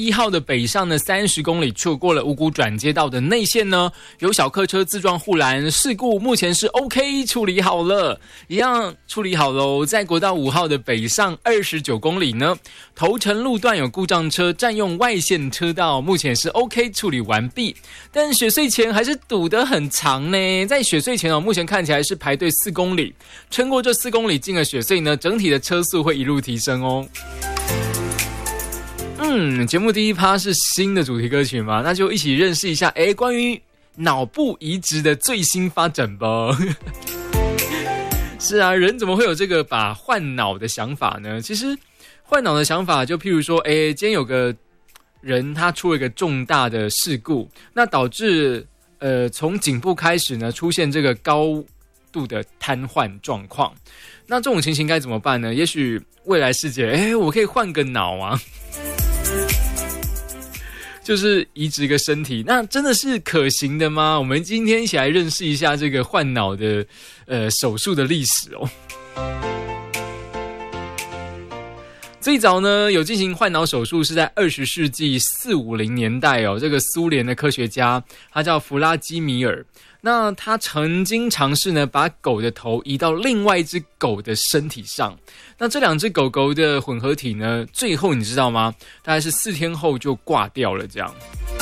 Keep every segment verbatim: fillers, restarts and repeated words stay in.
一号的北上呢三十公里，错过了五股转接道的内线呢，有小客车自撞护栏事故，目前是 OK 处理好了，一样处理好喽。在国道五号的北上二十九公里呢，头城路段有故障车占用外线车道，目前是 OK 处理完毕，但雪隧前还是堵得很长呢。在雪隧前哦，目前看起来是排队四公里，撑过这四公里进了雪隧呢，整体的车速会一路提升哦。嗯，节目第一趴是新的主题歌曲嘛，那就一起认识一下，哎，关于脑部移植的最新发展吧。是啊，人怎么会有这个把换脑的想法呢？其实换脑的想法，就譬如说，哎，今天有个人他出了一个重大的事故，那导致呃从颈部开始呢出现这个高度的瘫痪状况。那这种情形该怎么办呢？也许未来世界，哎，我可以换个脑啊。就是移植个身体，那真的是可行的吗？我们今天一起来认识一下这个换脑的呃手术的历史哦。最早呢，有进行换脑手术是在二十世纪四五零年代哦。这个苏联的科学家，他叫弗拉基米尔。那他曾经尝试呢，把狗的头移到另外一只狗的身体上。那这两只狗狗的混合体呢，最后你知道吗？大概是四天后就挂掉了这样。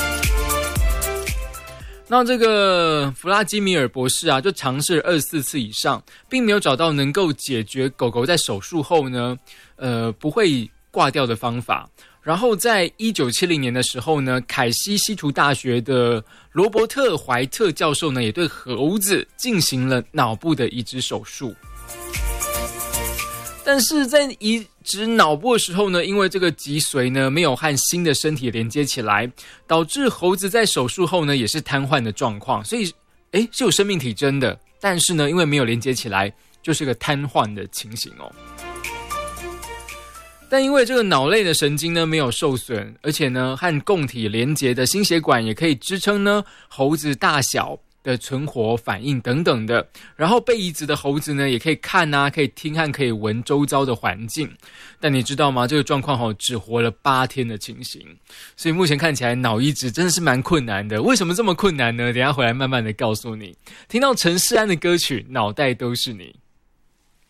那这个弗拉基米尔博士啊，就尝试了二十四次以上，并没有找到能够解决狗狗在手术后呢，呃，不会挂掉的方法。然后在一九七零年的时候呢，凯西西图大学的罗伯特怀特教授呢，也对猴子进行了脑部的移植手术。但是在移植脑部的时候呢，因为这个脊髓呢没有和新的身体连接起来，导致猴子在手术后呢也是瘫痪的状况，所以诶是有生命体征的，但是呢因为没有连接起来，就是个瘫痪的情形哦。但因为这个脑内的神经呢没有受损，而且呢和共体连结的心血管也可以支撑呢猴子大小的存活反应等等的，然后被移植的猴子呢也可以看啊，可以听和可以闻周遭的环境。但你知道吗？这个状况哦只活了八天的情形，所以目前看起来脑移植真的是蛮困难的。为什么这么困难呢？等一下回来慢慢的告诉你。听到陈势安的歌曲《脑袋都是你》。